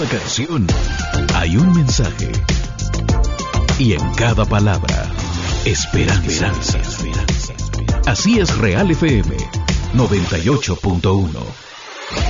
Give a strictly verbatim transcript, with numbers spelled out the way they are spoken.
cada canción hay un mensaje. Y en cada palabra, esperanza. Así es Real F M noventa y ocho punto uno.